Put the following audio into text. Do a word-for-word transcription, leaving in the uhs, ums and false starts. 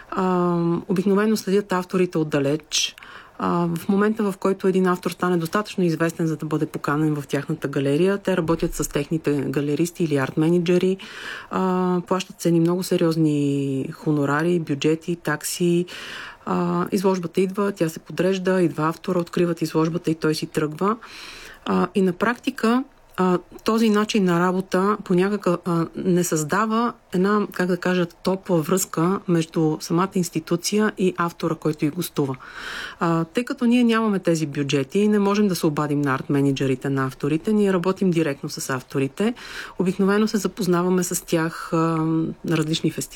А, обикновено следят авторите отдалеч. Uh, в момента, в който един автор стане достатъчно известен, за да бъде поканен в тяхната галерия, те работят с техните галеристи или арт-менеджери, uh, плащат цени много сериозни хонорари, бюджети, такси. Uh, изложбата идва, тя се подрежда, идва автора, откриват изложбата и той си тръгва. Uh, и на практика този начин на работа понякога не създава една, как да кажа, топла връзка между самата институция и автора, който и гостува. А, тъй като ние нямаме тези бюджети и не можем да се обадим на арт-менеджерите на авторите, ние работим директно с авторите. Обикновено се запознаваме с тях а, на различни фестивали.